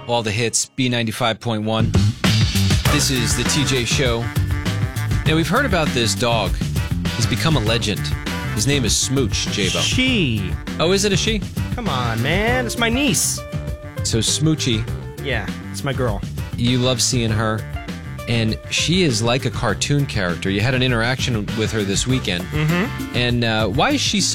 all the hits, B95.1. This is the TJ Show. Now, we've heard about this dog. He's become a legend. His name is Smooch, J-Bo. She. Oh, is it a she? Come on, man. It's my niece. So Smoochy, Yeah, it's my girl. you love seeing her, and she is like a cartoon character. You had an interaction with her this weekend. Mm-hmm. And why is she so